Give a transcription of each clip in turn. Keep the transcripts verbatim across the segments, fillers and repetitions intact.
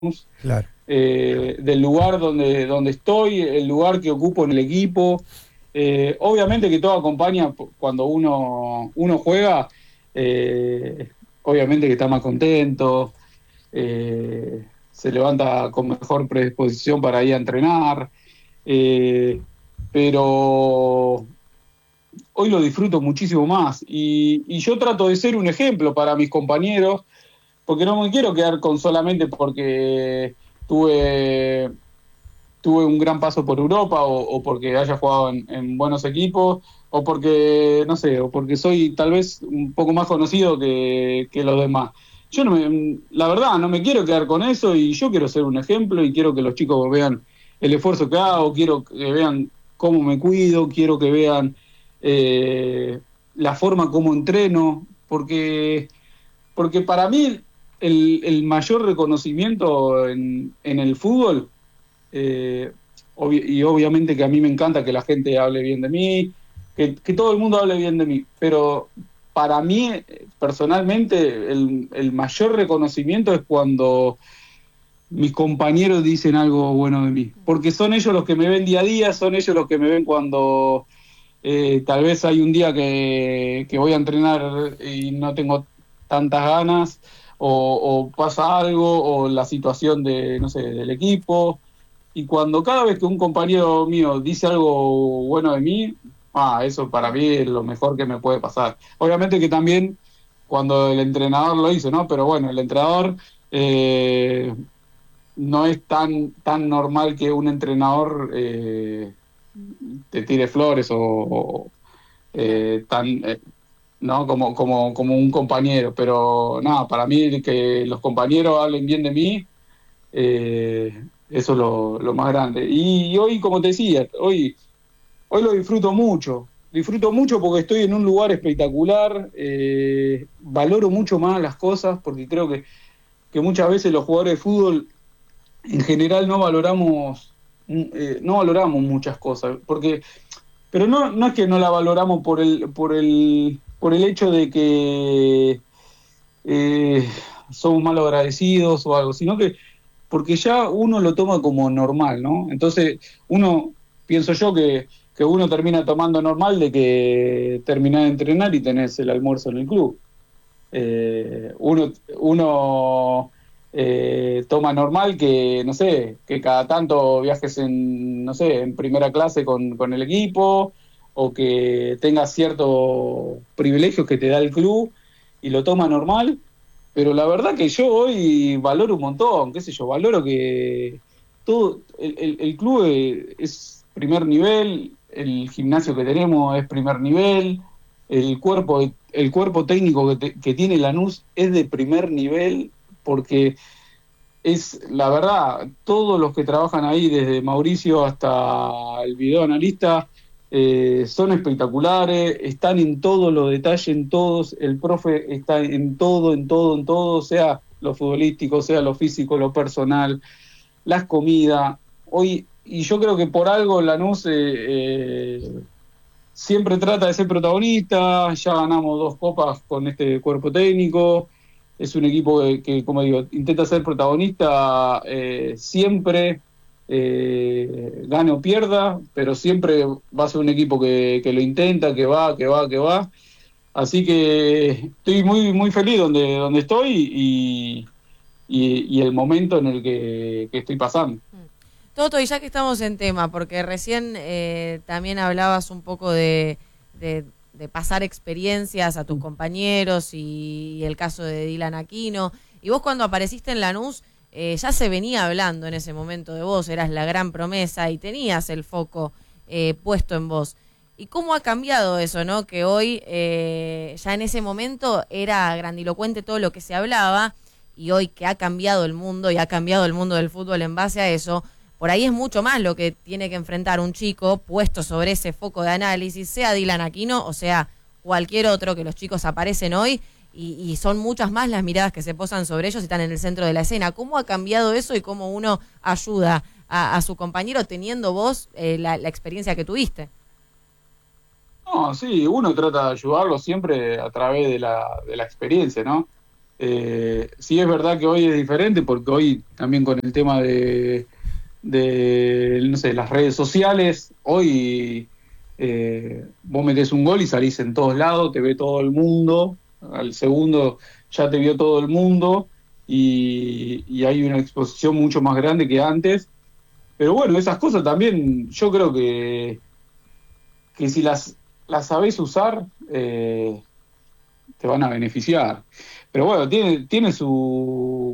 Claro. eh, del lugar donde, donde estoy, el lugar que ocupo en el equipo. Eh, obviamente que todo acompaña cuando uno, uno juega, eh, obviamente que está más contento, eh, se levanta con mejor predisposición para ir a entrenar, eh, pero hoy lo disfruto muchísimo más y, y yo trato de ser un ejemplo para mis compañeros, porque no me quiero quedar con solamente porque tuve, tuve un gran paso por Europa o, o porque haya jugado en, en buenos equipos o porque, no sé, o porque soy tal vez un poco más conocido que, que los demás. Yo no me, la verdad, no me quiero quedar con eso y yo quiero ser un ejemplo y quiero que los chicos vean el esfuerzo que hago, quiero que vean cómo me cuido, quiero que vean eh, la forma como entreno, porque porque para mí el, el mayor reconocimiento en, en el fútbol, eh, obvi- y obviamente que a mí me encanta que la gente hable bien de mí, que, que todo el mundo hable bien de mí, pero para mí eh, personalmente el, el mayor reconocimiento es cuando mis compañeros dicen algo bueno de mí, porque son ellos los que me ven día a día, son ellos los que me ven cuando eh, tal vez hay un día que, que voy a entrenar y no tengo tantas ganas, o, o pasa algo, o la situación de, no sé, del equipo. Y cuando cada vez que un compañero mío dice algo bueno de mí, ah, eso para mí es lo mejor que me puede pasar. Obviamente que también cuando el entrenador lo hizo, ¿no? Pero bueno, el entrenador eh, no es tan, tan normal que un entrenador eh, te tire flores o, o, Claro. eh, tan eh, no como como como un compañero, pero nada, para mí que los compañeros hablen bien de mí, eh, eso es lo, lo más grande. Y, y hoy, como te decía, hoy hoy lo disfruto mucho, disfruto mucho porque estoy en un lugar espectacular, eh, valoro mucho más las cosas porque creo que que muchas veces los jugadores de fútbol en general no valoramos eh, no valoramos muchas cosas, porque pero no, no es que no la valoramos por el, por el, por el hecho de que eh, somos mal agradecidos o algo, sino que porque ya uno lo toma como normal, ¿no? Entonces, uno, pienso yo que, que uno termina tomando normal de que terminás de entrenar y tenés el almuerzo en el club. Eh, uno uno eh, toma normal que, no sé, que cada tanto viajes en, no sé, en primera clase con, con el equipo o que tengas ciertos privilegios que te da el club y lo toma normal, pero la verdad que yo hoy valoro un montón, qué sé yo, valoro que todo, el, el, el club es primer nivel, el gimnasio que tenemos es primer nivel, el cuerpo, el cuerpo técnico que, te, que tiene Lanús es de primer nivel, porque es, la verdad, todos los que trabajan ahí, desde Mauricio hasta el videoanalista, eh, son espectaculares, están en todos los detalles, en todos, el profe está en todo, en todo, en todo, sea lo futbolístico, sea lo físico, lo personal, las comidas. Hoy, y yo creo que por algo Lanús eh, eh, siempre trata de ser protagonista, ya ganamos dos copas con este cuerpo técnico, es un equipo que, que como digo, intenta ser protagonista eh, siempre, eh, gane o pierda, pero siempre va a ser un equipo que, que lo intenta, que va, que va, que va. Así que estoy muy muy feliz donde, donde estoy y, y, y el momento en el que, que estoy pasando. Toto, y ya que estamos en tema, porque recién eh, también hablabas un poco de, de, de pasar experiencias a tus compañeros y, y el caso de Dylan Aquino, y vos cuando apareciste en Lanús eh, ya se venía hablando en ese momento de vos, eras la gran promesa y tenías el foco eh, puesto en vos. ¿Y cómo ha cambiado eso, no? Que hoy, eh, ya en ese momento, era grandilocuente todo lo que se hablaba, y hoy que ha cambiado el mundo y ha cambiado el mundo del fútbol en base a eso, por ahí es mucho más lo que tiene que enfrentar un chico puesto sobre ese foco de análisis, sea Dylan Aquino o sea cualquier otro, que los chicos aparecen hoy y, y son muchas más las miradas que se posan sobre ellos y están en el centro de la escena. ¿Cómo ha cambiado eso y cómo uno ayuda a, a su compañero teniendo vos eh, la, la experiencia que tuviste? No, sí, uno trata de ayudarlo siempre a través de la, de la experiencia, ¿no? Eh, sí es verdad que hoy es diferente, porque hoy también con el tema de, de no sé, las redes sociales, hoy eh, vos metés un gol y salís en todos lados, te ve todo el mundo, al segundo ya te vio todo el mundo, y, y hay una exposición mucho más grande que antes. Pero bueno, esas cosas también yo creo que, que si las, las sabés usar, eh, te van a beneficiar. Pero bueno, tiene, tiene su,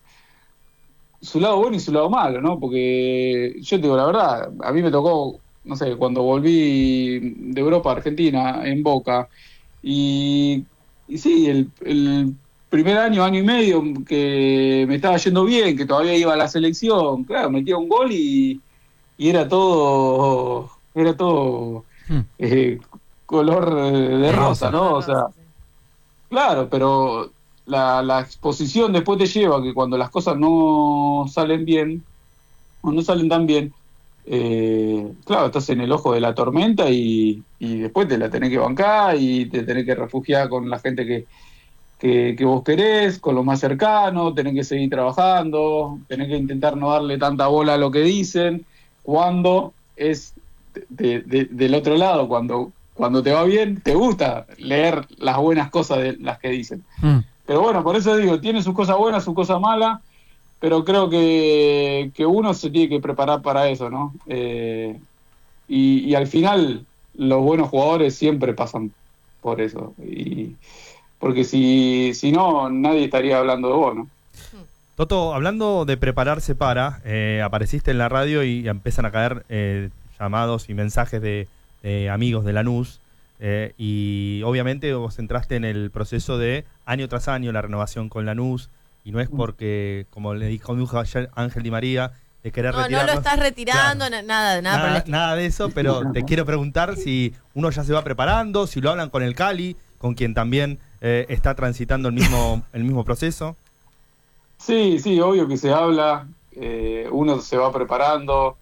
su lado bueno y su lado malo, ¿no? Porque yo te digo la verdad, a mí me tocó, no sé, cuando volví de Europa a Argentina en Boca, y, y sí, el, el primer año, año y medio que me estaba yendo bien, que todavía iba a la selección, claro, metía un gol y, y era todo, era todo Hmm. eh, color eh, de rosa, Rosa. ¿no? O sea, claro, pero la, la exposición después te lleva a que cuando las cosas no salen bien, o no salen tan bien, eh, claro, estás en el ojo de la tormenta y, y después te la tenés que bancar y te tenés que refugiar con la gente que, que, que vos querés, con lo más cercano, tenés que seguir trabajando, tenés que intentar no darle tanta bola a lo que dicen, cuando es de, de, del otro lado, cuando, cuando te va bien, te gusta leer las buenas cosas de las que dicen. Hmm. Pero bueno, por eso digo, tiene sus cosas buenas, sus cosas malas, pero creo que, que uno se tiene que preparar para eso, ¿no? Eh, y, y al final, los buenos jugadores siempre pasan por eso. Y, porque si, si no, nadie estaría hablando de vos, ¿no? Toto, hablando de prepararse para, eh, apareciste en la radio y empiezan a caer eh, llamados y mensajes de, de amigos de Lanús, eh, y obviamente vos entraste en el proceso de año tras año la renovación con Lanús, y no es porque, como le dijo, dijo ayer Ángel Di María, de querer No, no retirarnos. lo estás retirando, Claro. na- nada, nada, por el Nada, estilo. nada de eso, pero te quiero preguntar si uno ya se va preparando, si lo hablan con el Cali, con quien también eh, está transitando el mismo, el mismo proceso. Sí, sí, obvio que se habla, eh, uno se va preparando.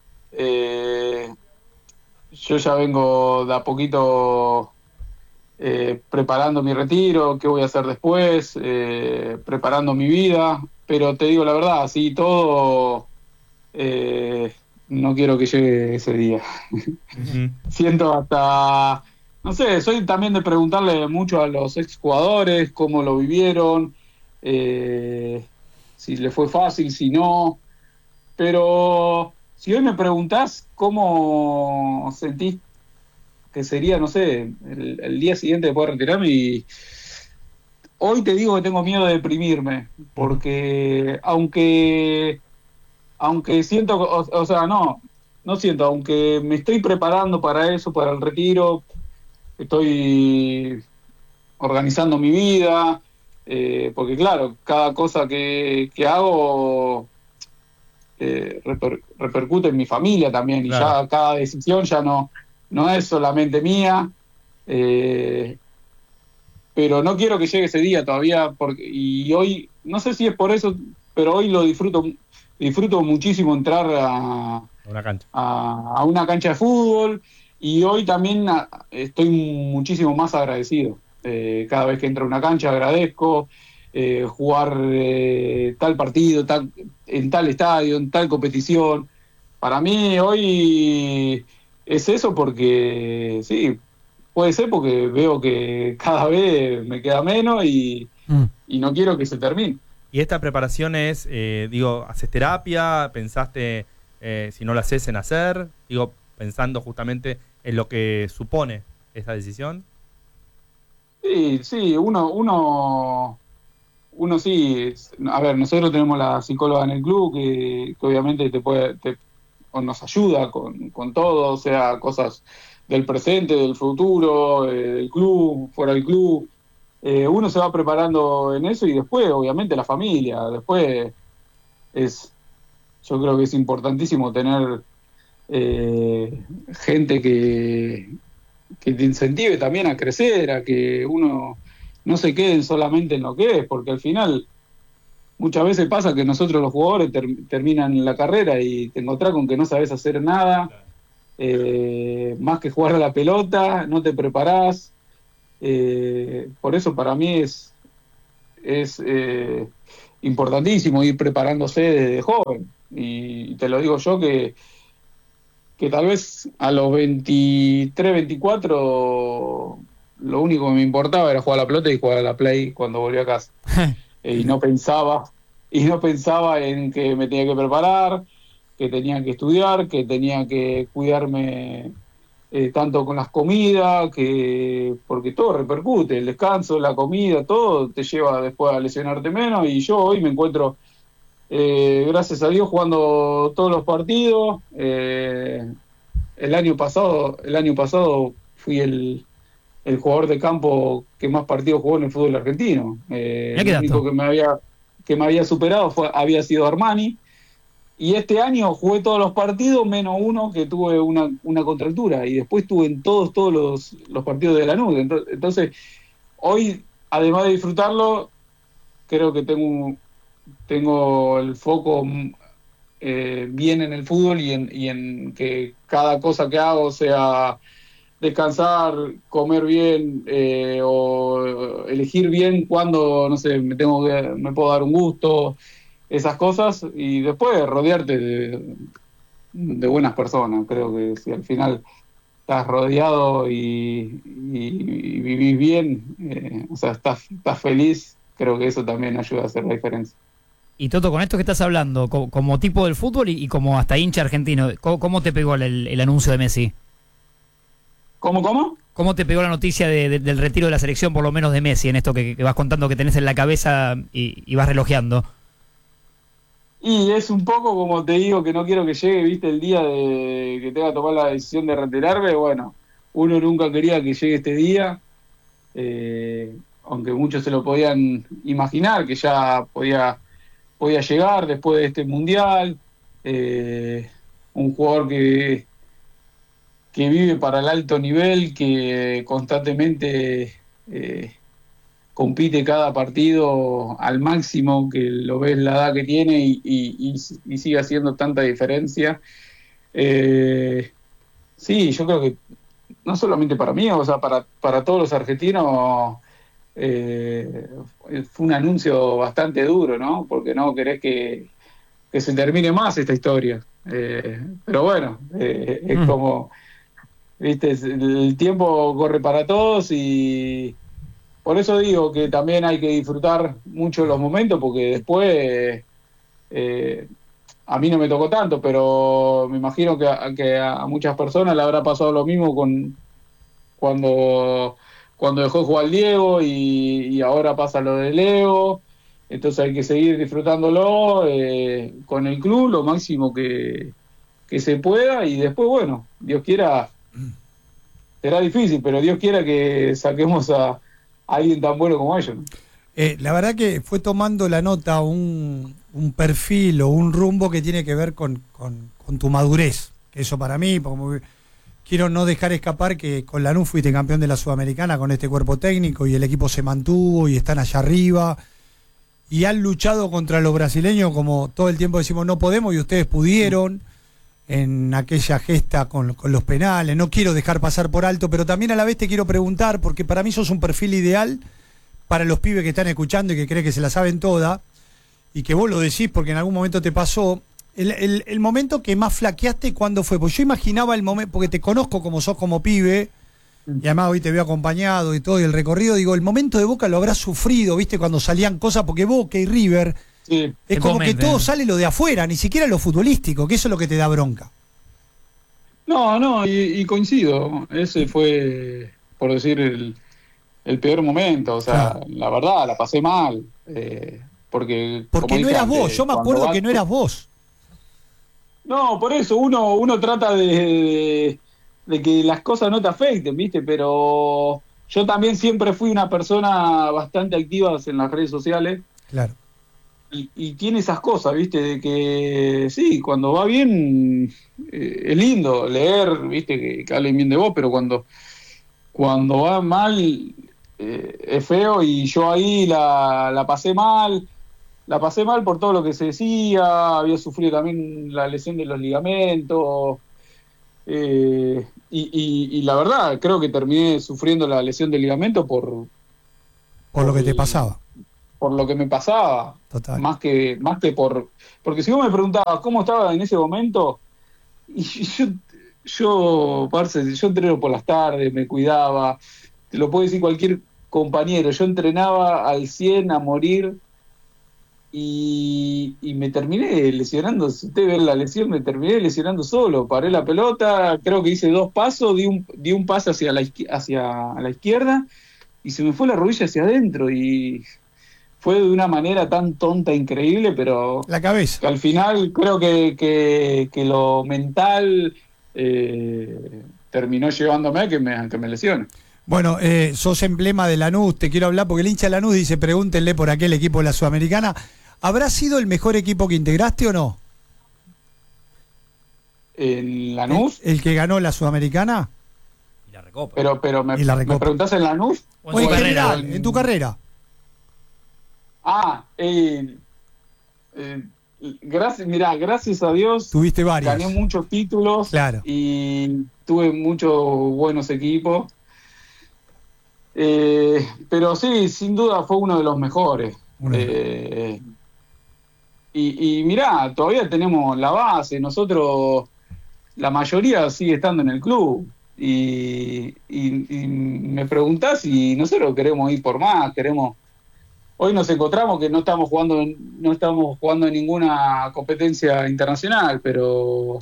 Eh, yo ya vengo de a poquito eh, preparando mi retiro, qué voy a hacer después, eh, preparando mi vida, pero te digo la verdad, así todo, eh, no quiero que llegue ese día. Ujú. Siento hasta, no sé, soy también de preguntarle mucho a los exjugadores cómo lo vivieron, eh, si le fue fácil, si no, pero si hoy me preguntás cómo sentís que sería, no sé, el, el día siguiente de poder retirarme, y hoy te digo que tengo miedo de deprimirme, porque aunque, aunque siento, o, o sea, no, no siento, aunque me estoy preparando para eso, para el retiro, estoy organizando mi vida, eh, porque claro, cada cosa que, que hago eh, reper, repercute en mi familia también, y Claro. ya cada decisión ya no, no es solamente mía, eh, pero no quiero que llegue ese día todavía, porque, y hoy, no sé si es por eso, pero hoy lo disfruto, disfruto muchísimo entrar a, Una cancha. a, a una cancha de fútbol, y hoy también a, estoy muchísimo más agradecido. Eh, cada vez que entro a una cancha agradezco eh, jugar eh, tal partido, tal, en tal estadio, en tal competición. Para mí hoy es eso, porque sí, puede ser porque veo que cada vez me queda menos y, Mm. y no quiero que se termine. Y esta preparación es, eh, digo, ¿haces terapia? ¿Pensaste eh, si no lo haces en hacer? Digo, pensando justamente en lo que supone esa decisión. Sí, sí, uno, uno, uno sí, a ver, nosotros tenemos la psicóloga en el club que, que obviamente te puede, te, o nos ayuda con, con todo, o sea, cosas del presente, del futuro, eh, del club, fuera del club. Eh, uno se va preparando en eso, y después, obviamente, la familia. Después es, yo creo que es importantísimo tener eh, gente que, que te incentive también a crecer, a que uno no se quede solamente en lo que es, porque al final muchas veces pasa que nosotros los jugadores ter, terminan la carrera y te encontrás con que no sabes hacer nada, eh, más que jugar a la pelota, no te preparás. Eh, por eso para mí es, es eh, importantísimo ir preparándose desde joven. Y te lo digo yo que, que tal vez a los veintitrés, veinticuatro lo único que me importaba era jugar a la pelota y jugar a la Play cuando volví a casa. eh, y no pensaba, y no pensaba en que me tenía que preparar, que tenía que estudiar, que tenía que cuidarme eh, tanto con las comidas, que porque todo repercute, el descanso, la comida, todo te lleva después a lesionarte menos. Y yo hoy me encuentro, eh, gracias a Dios, jugando todos los partidos. Eh, el año pasado, el año pasado fui el, el jugador de campo que más partidos jugó en el fútbol argentino. Eh, el único que me había que me había superado fue, había sido Armani. Y este año jugué todos los partidos, menos uno que tuve una, una contractura. Y después estuve en todos, todos los, los partidos de Lanús. Entonces, entonces, hoy, además de disfrutarlo, creo que tengo, tengo el foco eh, bien en el fútbol y en, y en que cada cosa que hago sea descansar, comer bien eh, o elegir bien cuando, no sé, me, tengo que, me puedo dar un gusto, esas cosas, y después rodearte de, de buenas personas. Creo que si al final estás rodeado y, y, y vivís bien, eh, o sea, estás, estás feliz, creo que eso también ayuda a hacer la diferencia. Y Toto, con esto que estás hablando, como, como tipo del fútbol y, y como hasta hincha argentino, ¿cómo, cómo te pegó el, el anuncio de Messi? ¿Cómo, cómo? ¿Cómo te pegó la noticia de, de, del retiro de la selección, por lo menos de Messi, en esto que, que vas contando que tenés en la cabeza y, y vas relojeando? Y es un poco como te digo, que no quiero que llegue, viste, el día de que tenga que tomar la decisión de retirarme. Bueno, uno nunca quería que llegue este día, eh, aunque muchos se lo podían imaginar, que ya podía, podía llegar después de este mundial. Eh, un jugador que, que vive para el alto nivel, que constantemente eh, compite cada partido al máximo, que lo ves la edad que tiene y, y, y, y sigue haciendo tanta diferencia. Eh, sí, yo creo que no solamente para mí, o sea, para, para todos los argentinos eh, fue un anuncio bastante duro, ¿no? Porque no querés que, que se termine más esta historia. Eh, pero bueno, eh, es mm. como, viste, el tiempo corre para todos y por eso digo que también hay que disfrutar mucho los momentos, porque después eh, a mí no me tocó tanto, pero me imagino que a, que a muchas personas le habrá pasado lo mismo con cuando, cuando dejó de jugar Diego y, y ahora pasa lo de Leo. Entonces hay que seguir disfrutándolo eh, con el club lo máximo que, que se pueda, y después, bueno, Dios quiera, será difícil, pero Dios quiera que saquemos a alguien tan bueno como ellos, ¿no? Eh, la verdad que fue tomando la nota un, un perfil o un rumbo que tiene que ver con, con, con tu madurez. Eso para mí, como quiero no dejar escapar que con Lanús fuiste campeón de la Sudamericana con este cuerpo técnico y el equipo se mantuvo y están allá arriba y han luchado contra los brasileños, como todo el tiempo decimos no podemos, y ustedes pudieron en aquella gesta con, con los penales. No quiero dejar pasar por alto, pero también a la vez te quiero preguntar, porque para mí sos un perfil ideal para los pibes que están escuchando y que creen que se la saben toda, y que vos lo decís porque en algún momento te pasó. El, el, el momento que más flaqueaste, ¿cuándo fue? Pues yo imaginaba el momento, porque te conozco como sos como pibe, y además hoy te veo acompañado y todo, y el recorrido, digo, el momento de Boca lo habrás sufrido, ¿viste? Cuando salían cosas, porque Boca y River... Sí, es como que todo sale lo de afuera, ni siquiera lo futbolístico, que eso es lo que te da bronca. No, no, y, y coincido. Ese fue, por decir, el, el peor momento. O sea, claro, la verdad, la pasé mal. Eh, porque porque no eras antes, vos, yo me acuerdo que no eras vos. No, por eso uno, uno trata de, de, de que las cosas no te afecten, ¿viste? Pero yo también siempre fui una persona bastante activa en las redes sociales. Claro. Y, y tiene esas cosas, ¿viste? De que sí, cuando va bien eh, es lindo leer, ¿viste? Que, que hablen bien de vos, pero cuando, cuando va mal eh, es feo, y yo ahí la, la pasé mal, la pasé mal por todo lo que se decía, había sufrido también la lesión de los ligamentos, eh, y, y, y la verdad creo que terminé sufriendo la lesión del ligamento por... Por, por lo que te pasaba. por lo que me pasaba. Total. Más que, más que por... Porque si vos me preguntabas cómo estaba en ese momento, y yo, yo, parce, yo entreno por las tardes, me cuidaba, te lo puede decir cualquier compañero, yo entrenaba al cien a morir, y, y me terminé lesionando. Si usted ve la lesión, me terminé lesionando solo. Paré la pelota, creo que hice dos pasos, di un, di un paso hacia la, izquier- hacia la izquierda y se me fue la rodilla hacia adentro. Y fue de una manera tan tonta, increíble, pero La cabeza. que al final creo que, que, que lo mental eh, terminó llevándome a que me, a que me lesione. Bueno, eh, sos emblema de Lanús, te quiero hablar porque el hincha de Lanús dice, pregúntenle por aquel equipo de la Sudamericana. ¿Habrá sido el mejor equipo que integraste o no? ¿En Lanús? ¿El, el que ganó la Sudamericana? Y la recopa. Pero, pero me, Y la ¿me Recopa. preguntás en Lanús? O en O en su carrera. general, en tu carrera. Ah, eh, eh, gracias, mirá, gracias a Dios Tuviste varios. gané muchos títulos Claro. y tuve muchos buenos equipos. Eh, pero sí, sin duda fue uno de los mejores. Uno de los- Eh, y, y mirá, todavía tenemos la base, nosotros, la mayoría sigue estando en el club. Y, y- y me preguntás si nosotros queremos ir por más, queremos... Hoy nos encontramos que no estamos jugando en, no estamos jugando en ninguna competencia internacional, pero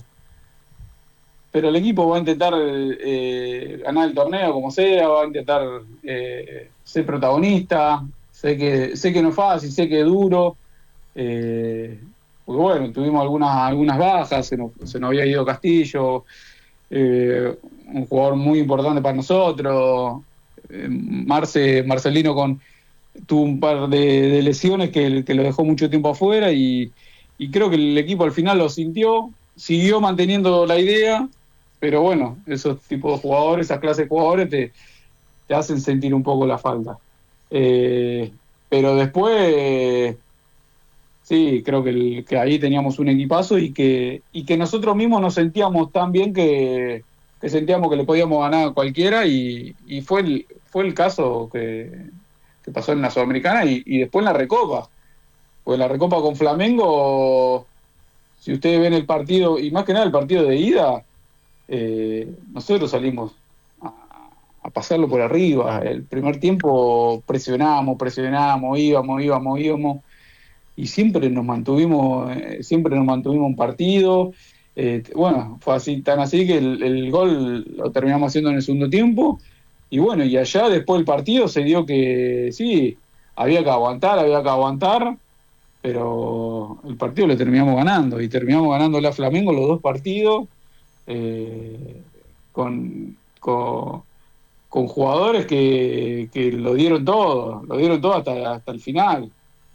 pero el equipo va a intentar eh, ganar el torneo como sea, va a intentar eh, ser protagonista. Sé que sé que no es fácil, sé que es duro, eh, porque bueno, tuvimos algunas algunas bajas, se nos, se nos había ido Castillo, eh, un jugador muy importante para nosotros, eh, Marce, Marcelino con tuvo un par de, de lesiones que, que lo dejó mucho tiempo afuera y, y creo que el equipo al final lo sintió, siguió manteniendo la idea, pero bueno, esos tipos de jugadores, esas clases de jugadores te, te hacen sentir un poco la falta. Eh, pero después, eh, sí, creo que, el, que ahí teníamos un equipazo y que, y que nosotros mismos nos sentíamos tan bien que, que sentíamos que le podíamos ganar a cualquiera y, y fue, el, fue el caso que... que pasó en la Sudamericana y, y después en la Recopa. Pues en la Recopa con Flamengo, si ustedes ven el partido, y más que nada el partido de ida, eh, nosotros salimos a, a pasarlo por arriba. El primer tiempo presionábamos, presionábamos, íbamos, íbamos, íbamos, y siempre nos mantuvimos, eh, siempre nos mantuvimos un partido. Eh, bueno, fue así, tan así que el, el gol lo terminamos haciendo en el segundo tiempo. Y bueno, y allá después del partido se dio que sí, había que aguantar, había que aguantar, pero el partido lo terminamos ganando, y terminamos ganándole a Flamengo los dos partidos, eh, con, con, con jugadores que, que lo dieron todo, lo dieron todo hasta, hasta el final.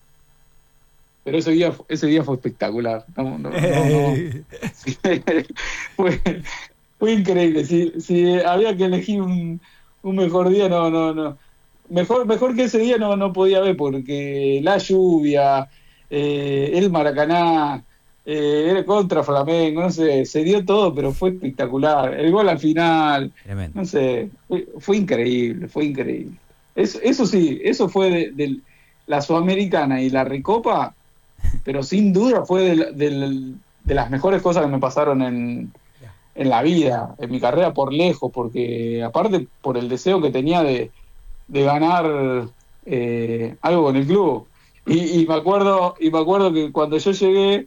Pero ese día, ese día fue espectacular. No, no, no, no. Sí, fue, fue increíble. Si, si había que elegir un un mejor día, no, no, no. Mejor, mejor que ese día no, no podía haber, porque la lluvia, eh, el Maracaná, eh, era contra Flamengo, no sé, se dio todo, pero fue espectacular. El gol al final, Tremendo. no sé, fue, fue increíble, fue increíble. Eso, eso sí, eso fue de, de la Sudamericana y la Recopa, pero sin duda fue de, de, de las mejores cosas que me pasaron en en la vida, en mi carrera por lejos, porque aparte por el deseo que tenía de, de ganar eh, algo con el club. Y, y me acuerdo, y me acuerdo que cuando yo llegué,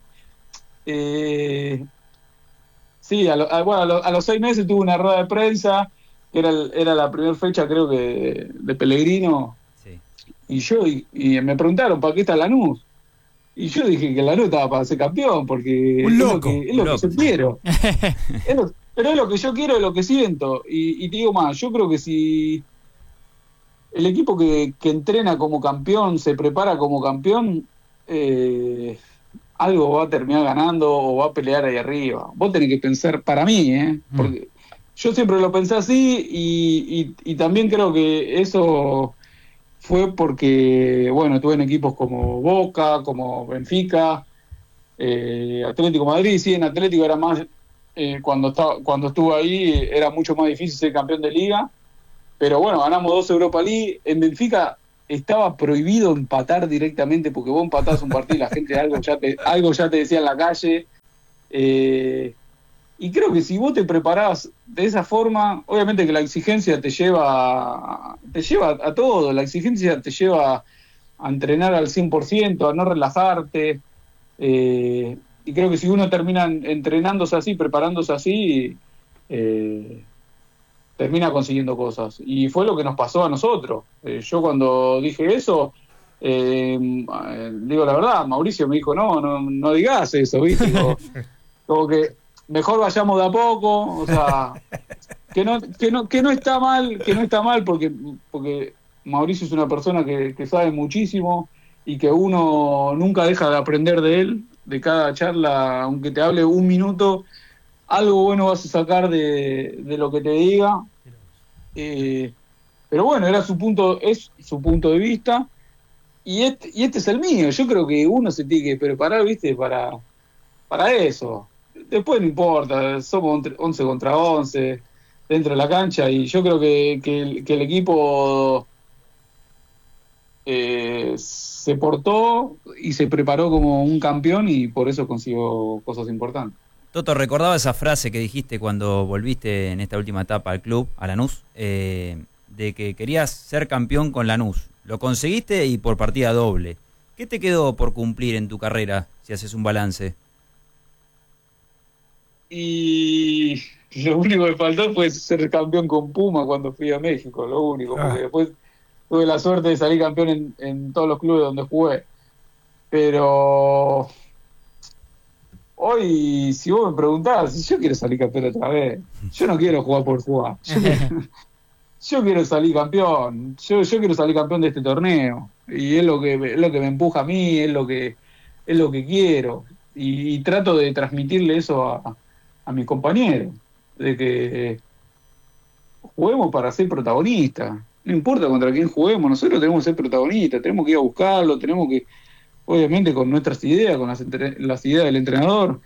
eh, sí, a, lo, a, bueno, a, lo, a los seis meses tuve una rueda de prensa, que era, el, era la primera fecha creo que de, de Pellegrino, Sí. y yo, y, y me preguntaron, ¿para qué está Lanús? Y yo dije que Lanús estaba para ser campeón, porque Un es loco, lo que, es un lo loco, que yo sí. quiero. Es lo- pero es lo que yo quiero, es lo que siento. Y, y te digo más, yo creo que si el equipo que, que entrena como campeón, se prepara como campeón, eh, algo va a terminar ganando o va a pelear ahí arriba. Vos tenés que pensar, para mí, ¿eh? Porque yo siempre lo pensé así y, y, y también creo que eso fue porque, bueno, estuve en equipos como Boca, como Benfica, eh, Atlético de Madrid. Sí, en Atlético era más, eh, cuando estaba, cuando estuve ahí era mucho más difícil ser campeón de liga, pero bueno, ganamos dos Europa League. En Benfica estaba prohibido empatar directamente, porque vos empatás un partido y la gente algo ya te, algo ya te decía en la calle. Eh, y creo que si vos te preparás de esa forma, obviamente que la exigencia te lleva, te lleva a todo, la exigencia te lleva a entrenar al cien por ciento, a no relajarte. Eh, y creo que si uno termina entrenándose así, preparándose así, eh, termina consiguiendo cosas. Y fue lo que nos pasó a nosotros. Eh, yo cuando dije eso, eh, digo la verdad, Mauricio me dijo, no, no, no digas eso, ¿viste? Digo, como que mejor vayamos de a poco, o sea, que no, que no, que no está mal, que no está mal porque, porque Mauricio es una persona que, que sabe muchísimo y que uno nunca deja de aprender de él, de cada charla, aunque te hable un minuto, algo bueno vas a sacar de, de lo que te diga. Eh, pero bueno, era su punto, es su punto de vista, y este, y este es el mío. Yo creo que uno se tiene que preparar, ¿viste? Para, para eso. Después no importa, somos once contra once dentro de la cancha, y yo creo que, que, el, que el equipo eh, se portó y se preparó como un campeón, y por eso consiguió cosas importantes. Toto, recordaba esa frase que dijiste cuando volviste en esta última etapa al club, a Lanús, eh, de que querías ser campeón con Lanús. Lo conseguiste y por partida doble. ¿Qué te quedó por cumplir en tu carrera, si haces un balance? Y lo único que faltó fue ser campeón con Puma cuando fui a México, lo único, porque ah. después tuve la suerte de salir campeón en, en todos los clubes donde jugué. Pero hoy, si vos me preguntás, si yo quiero salir campeón otra vez, yo no quiero jugar por jugar. Yo quiero, yo quiero salir campeón, yo, yo quiero salir campeón de este torneo. Y es lo que es lo que me empuja a mí, es lo que es lo que quiero. Y, y trato de transmitirle eso a, a mis compañeros, de que eh, juguemos para ser protagonistas. No importa contra quién juguemos, nosotros tenemos que ser protagonistas, tenemos que ir a buscarlo, tenemos que, obviamente con nuestras ideas, con las, entre, las ideas del entrenador,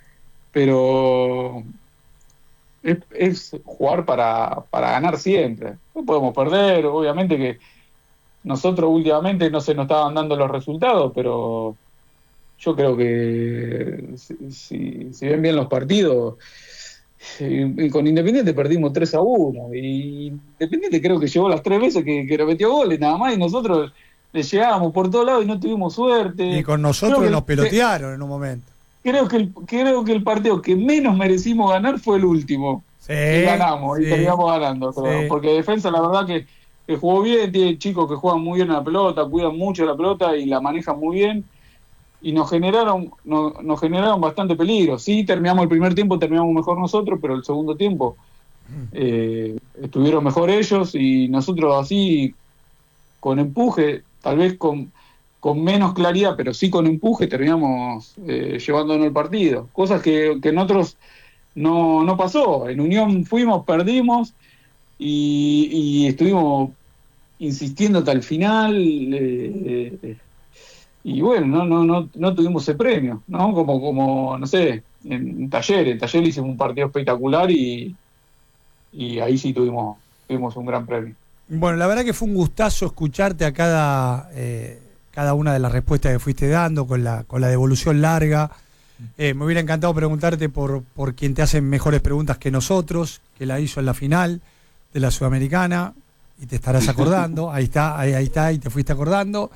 pero es, es jugar para, para ganar siempre. No podemos perder, obviamente que nosotros últimamente no se nos estaban dando los resultados, pero yo creo que si, si, si ven bien los partidos, y con Independiente perdimos tres a uno, y Independiente creo que llegó las tres veces que, que metió goles nada más, y nosotros le llegábamos por todos lados y no tuvimos suerte. Y con nosotros nos pelotearon que, en un momento. Creo que, el, creo que el partido que menos merecimos ganar fue el último. Sí, y ganamos, sí, y terminamos ganando, creo, sí. Porque defensa la verdad que, que jugó bien, tiene chicos que juegan muy bien a la pelota, cuidan mucho la pelota y la manejan muy bien. Y nos generaron nos, nos generaron bastante peligro. Sí, terminamos el primer tiempo, terminamos mejor nosotros, pero el segundo tiempo eh, estuvieron mejor ellos, y nosotros así, con empuje, tal vez con, con menos claridad, pero sí con empuje, terminamos eh, llevándonos el partido. Cosas que, que en otros no, no pasó. En Unión fuimos, perdimos, y, y estuvimos insistiendo hasta el final, eh, eh, y bueno, no, no, no, no tuvimos ese premio, ¿no? Como, como, no sé, en Talleres, en Talleres hicimos un partido espectacular y, y ahí sí tuvimos, tuvimos un gran premio. Bueno, la verdad que fue un gustazo escucharte a cada, eh, cada una de las respuestas que fuiste dando, con la, con la devolución larga. Eh, me hubiera encantado preguntarte por, por quien te hace mejores preguntas que nosotros, que la hizo en la final de la Sudamericana, y te estarás acordando, ahí está, ahí, ahí está, y te fuiste acordando.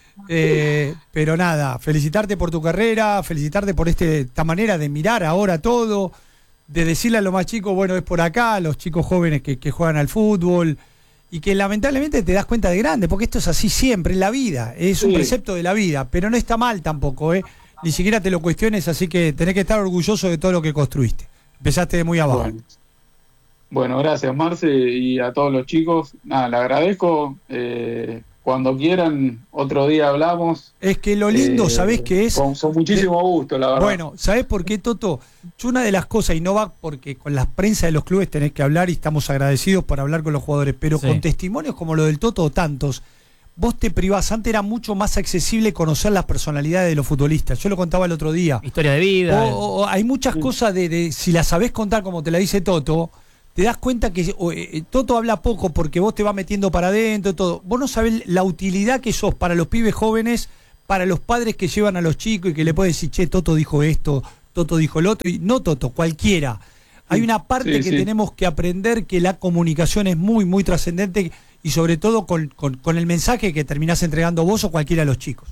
Eh, pero nada, felicitarte por tu carrera, felicitarte por este, esta manera de mirar ahora todo, de decirle a los más chicos, bueno, es por acá, a los chicos jóvenes que, que juegan al fútbol, y que lamentablemente te das cuenta de grande, porque esto es así siempre en la vida, es sí. un precepto de la vida, pero no está mal tampoco, ¿eh? Ni siquiera te lo cuestiones, así que tenés que estar orgulloso de todo lo que construiste. Empezaste de muy abajo. Bueno, bueno gracias Marce, y a todos los chicos, nada, le agradezco. eh... Cuando quieran, otro día hablamos. Es que lo lindo, eh, ¿sabés qué es? Con, con muchísimo gusto, la verdad. Bueno, ¿sabés por qué, Toto? Yo una de las cosas, y no va porque con la prensa de los clubes tenés que hablar, y estamos agradecidos por hablar con los jugadores, pero sí. con testimonios como lo del Toto o tantos, vos te privás. Antes era mucho más accesible conocer las personalidades de los futbolistas. Yo lo contaba el otro día. Historia de vida. O, o, hay muchas sí. cosas de, de, si las sabés contar como te la dice Toto, te das cuenta que eh, Toto habla poco porque vos te vas metiendo para adentro y todo. Vos no sabés la utilidad que sos para los pibes jóvenes, para los padres que llevan a los chicos y que le pueden decir, che, Toto dijo esto, Toto dijo el otro, y no Toto, cualquiera. Hay una parte sí, que sí. tenemos que aprender, que la comunicación es muy, muy trascendente, y sobre todo con, con, con el mensaje que terminás entregando vos o cualquiera de los chicos.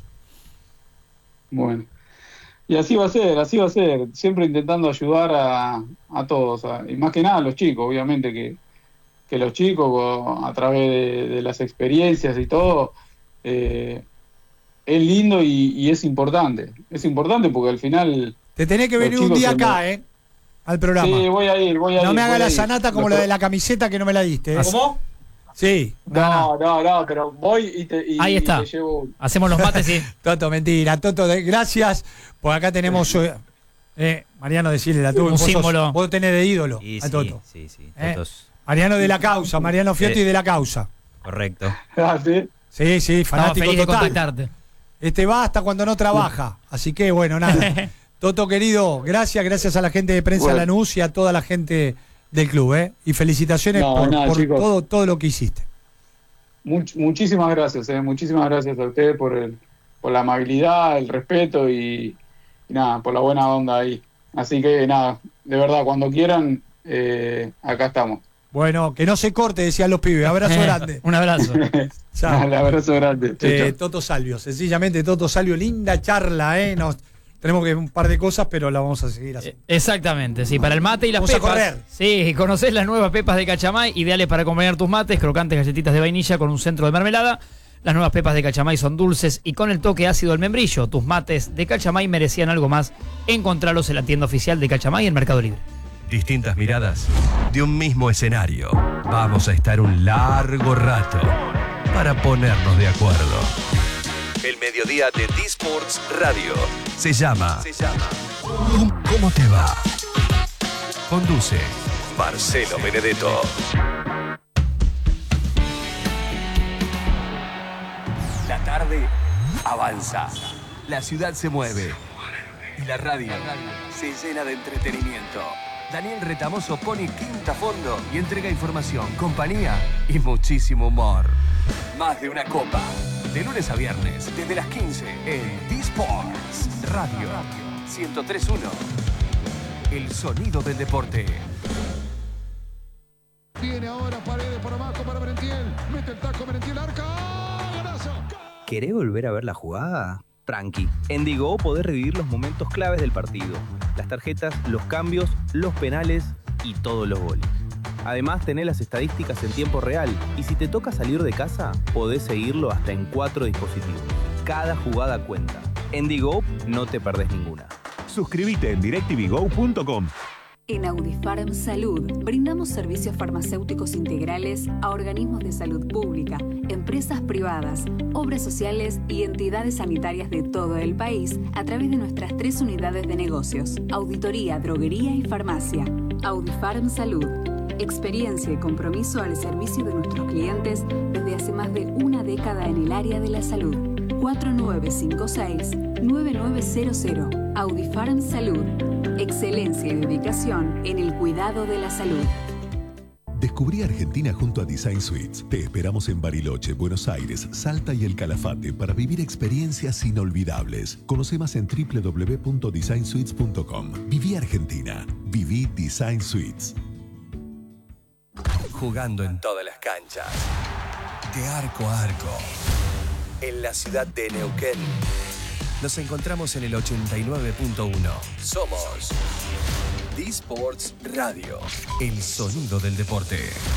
Bueno, y así va a ser, así va a ser, siempre intentando ayudar a, a todos, a, y más que nada a los chicos, obviamente que, que los chicos a través de, de las experiencias y todo, eh, es lindo y, y es importante, es importante porque al final... Te tenés que venir un día acá, me... ¿eh? Al programa. Sí, voy a ir, voy a no ir. No me haga la ir. sanata como lo la de la camiseta que no me la diste. ¿eh? ¿Cómo? Sí. No, no, no, pero voy y te, y, Ahí está. Y te llevo... Hacemos los mates, sí. Toto, mentira. Toto, gracias. Pues acá tenemos... Eh, Mariano, decirle la tuve. Un vos símbolo. Sos, vos tenés de ídolo Y a sí, Toto. sí, sí. ¿Eh? Totos. Mariano de la causa, Mariano Fiotti Eh, de la causa. Correcto. Ah, ¿sí? Sí, sí, Estamos fanático felices de total. contactarte. Este va hasta cuando no trabaja. Así que, bueno, nada. Toto, querido, gracias, gracias a la gente de Prensa bueno. Lanús y a toda la gente del club, ¿eh? Y felicitaciones No, por, nada, por chicos. todo, todo lo que hiciste. Much, muchísimas gracias, eh, muchísimas gracias a ustedes por, el, por la amabilidad, el respeto y, y nada, por la buena onda ahí. Así que nada, de verdad, cuando quieran, eh, acá estamos. Bueno, que no se corte, decían los pibes. Abrazo grande. Un abrazo. Chao. Dale, abrazo grande. Chau, Eh, chau. Toto Salvio, sencillamente Toto Salvio, linda charla, ¿eh? Nos, tenemos que un par de cosas, pero la vamos a seguir haciendo. Exactamente, sí, para el mate y las Vamos a pepas. correr. Sí, conocés las nuevas pepas de Cachamay, ideales para acompañar tus mates, crocantes galletitas de vainilla con un centro de mermelada. Las nuevas pepas de Cachamay son dulces y con el toque ácido del membrillo. Tus mates de Cachamay merecían algo más. Encontralos en la tienda oficial de Cachamay en Mercado Libre. Distintas miradas de un mismo escenario. Vamos a estar un largo rato para ponernos de acuerdo. El mediodía de D-Sports Radio se llama, se llama ¿Cómo, cómo te va? Conduce Marcelo Benedetto. La tarde avanza. La ciudad se mueve. Y la radio se llena de entretenimiento. Daniel Retamoso pone quinta a fondo y entrega información, compañía y muchísimo humor. Más de una copa. De lunes a viernes, desde las quince, en D-Sports Radio ciento tres punto uno. El sonido del deporte. Viene ahora Paredes por abajo para Merentiel. Mete el taco Merentiel, arca. ¡Golazo! ¿Querés volver a ver la jugada? Tranqui. En Digo podés revivir los momentos claves del partido. Las tarjetas, los cambios, los penales y todos los goles. Además, tenés las estadísticas en tiempo real y si te toca salir de casa, podés seguirlo hasta en cuatro dispositivos. Cada jugada cuenta. En Digo no te perdés ninguna. Suscríbete en directv go punto com. En Audifarm Salud brindamos servicios farmacéuticos integrales a organismos de salud pública, empresas privadas, obras sociales y entidades sanitarias de todo el país a través de nuestras tres unidades de negocios: auditoría, droguería y farmacia. Audifarm Salud. Experiencia y compromiso al servicio de nuestros clientes desde hace más de una década en el área de la salud. cuatro nueve cinco seis, nueve nueve cero cero. Audifarm Salud. Excelencia y dedicación en el cuidado de la salud. Descubrí Argentina junto a Design Suites. Te esperamos en Bariloche, Buenos Aires, Salta y El Calafate para vivir experiencias inolvidables. Conoce más en doble u doble u doble u punto design suites punto com. Viví Argentina. Viví Design Suites. Jugando en todas las canchas. De arco a arco. En la ciudad de Neuquén. Nos encontramos en el ochenta y nueve punto uno. Somos D-Sports Radio. El sonido del deporte.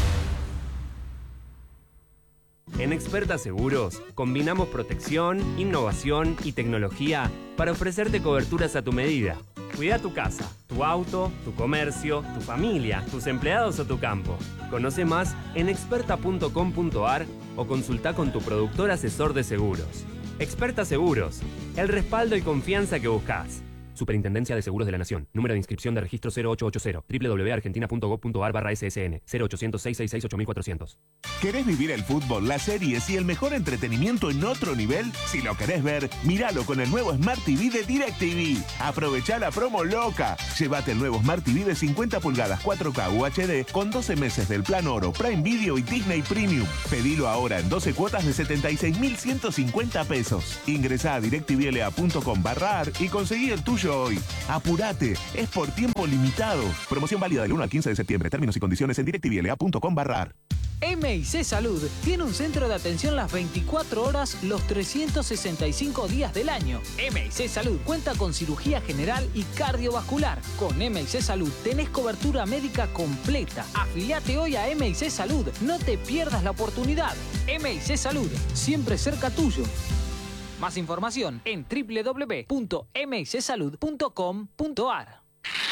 En Experta Seguros combinamos protección, innovación y tecnología para ofrecerte coberturas a tu medida. Cuida tu casa, tu auto, tu comercio, tu familia, tus empleados o tu campo. Conoce más en experta punto com punto ar o consulta con tu productor asesor de seguros. Experta Seguros, el respaldo y confianza que buscas. Superintendencia de Seguros de la Nación. Número de inscripción de registro cero ocho ocho cero. doble u doble u doble u punto argentina punto gob punto ar barra S S N. cero ochocientos, seiscientos sesenta y seis, ocho mil cuatrocientos. ¿Querés vivir el fútbol, las series y el mejor entretenimiento en otro nivel? Si lo querés ver, míralo con el nuevo Smart T V de DirecTV. Aprovechá la promo loca. Llévate el nuevo Smart T V de cincuenta pulgadas cuatro K U H D con doce meses del plan oro, Prime Video y Disney Premium. Pedilo ahora en doce cuotas de setenta y seis mil ciento cincuenta pesos. Ingresá a directvla punto com barra ar y conseguí el tuyo hoy. Apurate, es por tiempo limitado. Promoción válida del uno al quince de septiembre. Términos y condiciones en directvla punto com barra ar. M I C Salud tiene un centro de atención las veinticuatro horas, los trescientos sesenta y cinco días del año. M I C Salud cuenta con cirugía general y cardiovascular. Con M I C Salud tenés cobertura médica completa. Afiliate hoy a M I C Salud. No te pierdas la oportunidad. M I C Salud, siempre cerca tuyo. Más información en doble u doble u doble u punto m i c salud punto com punto ar.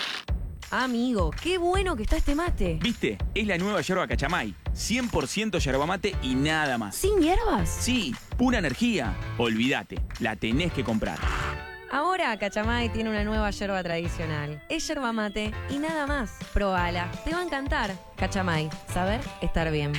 Amigo, qué bueno que está este mate. ¿Viste? Es la nueva yerba Cachamay. cien por ciento yerba mate y nada más. ¿Sin hierbas? Sí, pura energía. Olvídate, la tenés que comprar. Ahora Cachamay tiene una nueva yerba tradicional. Es yerba mate y nada más. Probala, te va a encantar. Cachamay, saber estar bien.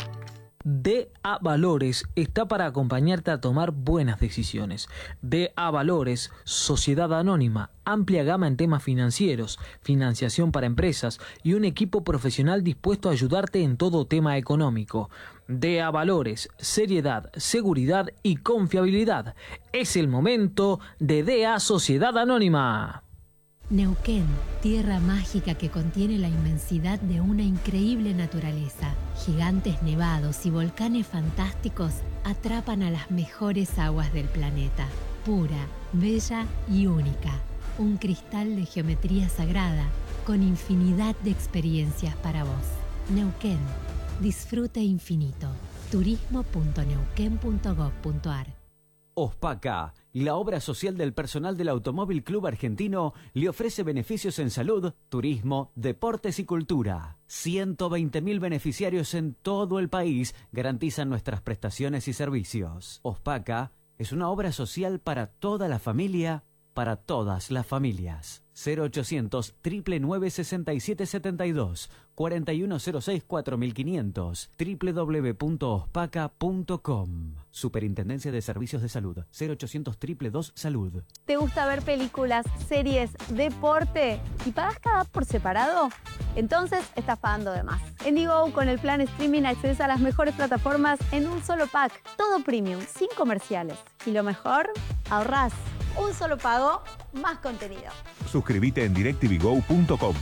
D A Valores está para acompañarte a tomar buenas decisiones. D A Valores, Sociedad Anónima, amplia gama en temas financieros, financiación para empresas y un equipo profesional dispuesto a ayudarte en todo tema económico. D A Valores, seriedad, seguridad y confiabilidad. Es el momento de D A Sociedad Anónima. Neuquén, tierra mágica que contiene la inmensidad de una increíble naturaleza. Gigantes nevados y volcanes fantásticos atrapan a las mejores aguas del planeta. Pura, bella y única. Un cristal de geometría sagrada con infinidad de experiencias para vos. Neuquén, disfrute infinito. turismo punto neuquén punto gob punto ar. OSPACA, la obra social del personal del Automóvil Club Argentino, le ofrece beneficios en salud, turismo, deportes y cultura. ciento veinte mil beneficiarios en todo el país garantizan nuestras prestaciones y servicios. OSPACA es una obra social para toda la familia, para todas las familias. cero ochocientos, nueve nueve nueve, seis siete siete dos, cuatro uno cero seis, cuatro cinco cero cero, doble u doble u doble u punto ospaca punto com. Superintendencia de Servicios de Salud, cero ochocientos, dos dos salud. ¿Te gusta ver películas, series, deporte y pagas cada por separado? Entonces estás pagando de más. En Digo, con el plan streaming accedes a las mejores plataformas en un solo pack. Todo premium, sin comerciales. Y lo mejor, ahorrás. Un solo pago, más contenido. Suscríbete en directvgo punto com.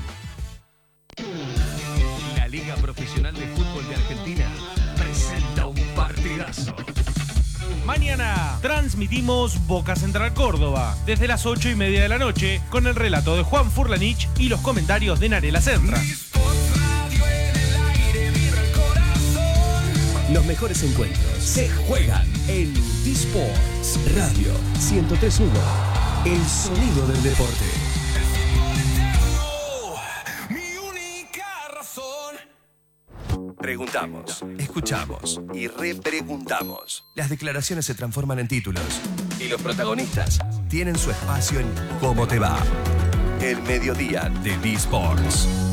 La Liga Profesional de Fútbol de Argentina presenta un partidazo. Mañana transmitimos Boca Central Córdoba desde las ocho y media de la noche con el relato de Juan Furlanich y los comentarios de Narela Senra. Los mejores encuentros se juegan en D-Sports Radio ciento tres punto uno. El sonido del deporte. Preguntamos, escuchamos y repreguntamos. Las declaraciones se transforman en títulos y los protagonistas tienen su espacio en ¿Cómo te va? El mediodía de D-Sports.